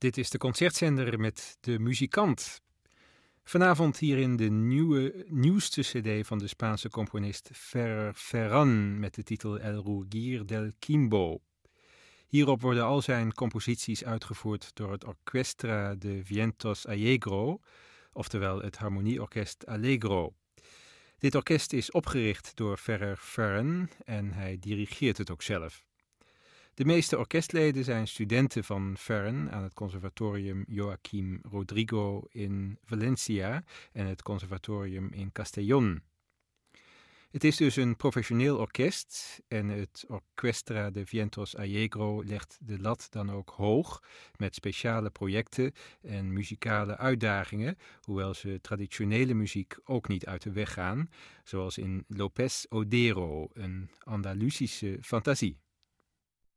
Dit is de concertzender met de muzikant. Vanavond hierin de nieuwste cd van de Spaanse componist Ferrer Ferran met de titel El Rugir del Quimbo. Hierop worden al zijn composities uitgevoerd door het Orquestra de Vientos Allegro, oftewel het harmonieorkest Allegro. Dit orkest is opgericht door Ferrer Ferran en hij dirigeert het ook zelf. De meeste orkestleden zijn studenten van Ferran aan het conservatorium Joaquim Rodrigo in Valencia en het conservatorium in Castellón. Het is dus een professioneel orkest en het Orquestra de Vientos Allegro legt de lat dan ook hoog met speciale projecten en muzikale uitdagingen, hoewel ze traditionele muziek ook niet uit de weg gaan, zoals in López Odero, een Andalusische fantasie.